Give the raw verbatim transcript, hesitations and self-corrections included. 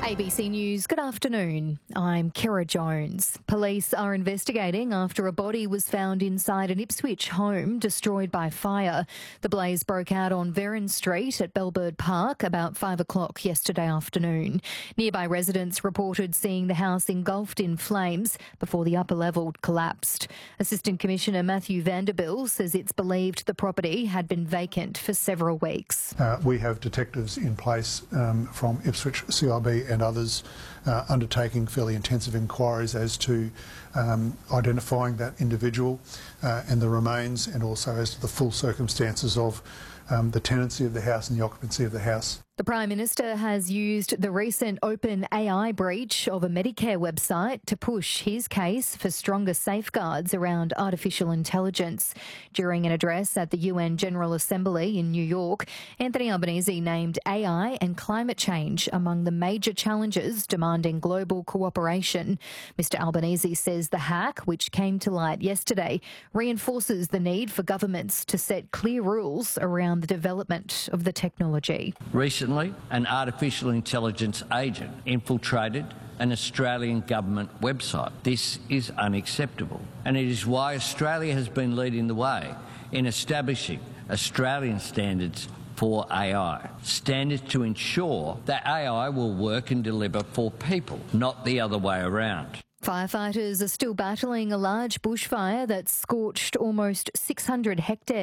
A B C News, good afternoon. I'm Kira Jones. Police are investigating after a body was found inside an Ipswich home destroyed by fire. The blaze broke out on Verron Street at Bellbird Park about five o'clock yesterday afternoon. Nearby residents reported seeing the house engulfed in flames before the upper level collapsed. Assistant Commissioner Matthew Vanderbilt says it's believed the property had been vacant for several weeks. Uh, we have detectives in place um, from Ipswich C I B and others uh, undertaking fairly intensive inquiries as to um, identifying that individual uh, and the remains, and also as to the full circumstances of um, the tenancy of the house and the occupancy of the house. The Prime Minister has used the recent open A I breach of a Medicare website to push his case for stronger safeguards around artificial intelligence. During an address at the U N General Assembly in New York, Anthony Albanese named A I and climate change among the major challenges demanding global cooperation. Mister Albanese says the hack, which came to light yesterday, reinforces the need for governments to set clear rules around the development of the technology. Recently, an artificial intelligence agent infiltrated an Australian government website. This is unacceptable, and it is why Australia has been leading the way in establishing Australian standards for A I. Standards to ensure that A I will work and deliver for people, not the other way around. Firefighters are still battling a large bushfire that scorched almost six hundred hectares.